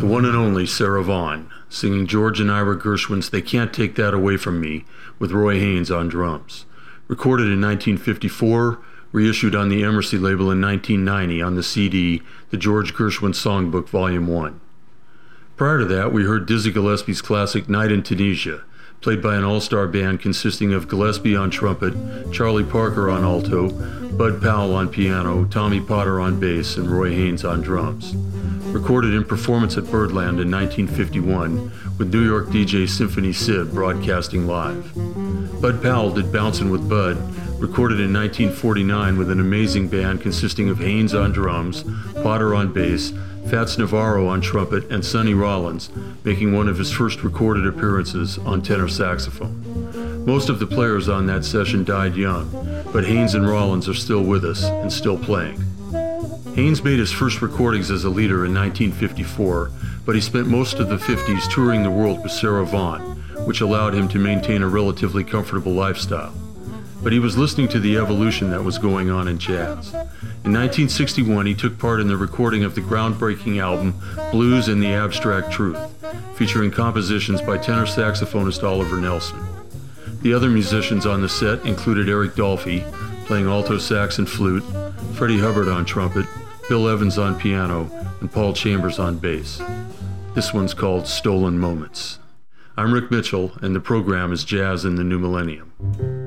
The one and only Sarah Vaughan, singing George and Ira Gershwin's They Can't Take That Away From Me with Roy Haynes on drums. Recorded in 1954, reissued on the Emerson label in 1990 on the CD, The George Gershwin Songbook Volume 1. Prior to that, we heard Dizzy Gillespie's classic Night in Tunisia, played by an all-star band consisting of Gillespie on trumpet, Charlie Parker on alto, Bud Powell on piano, Tommy Potter on bass, and Roy Haynes on drums. Recorded in performance at Birdland in 1951 with New York DJ Symphony Sid broadcasting live. Bud Powell did Bouncin' with Bud, recorded in 1949 with an amazing band consisting of Haynes on drums, Potter on bass, Fats Navarro on trumpet, and Sonny Rollins, making one of his first recorded appearances on tenor saxophone. Most of the players on that session died young, but Haynes and Rollins are still with us and still playing. Haynes made his first recordings as a leader in 1954, but he spent most of the 50s touring the world with Sarah Vaughan, which allowed him to maintain a relatively comfortable lifestyle. But he was listening to the evolution that was going on in jazz. In 1961, he took part in the recording of the groundbreaking album Blues and the Abstract Truth, featuring compositions by tenor saxophonist Oliver Nelson. The other musicians on the set included Eric Dolphy, playing alto sax and flute, Freddie Hubbard on trumpet, Bill Evans on piano, and Paul Chambers on bass. This one's called Stolen Moments. I'm Rick Mitchell, and the program is Jazz in the New Millennium.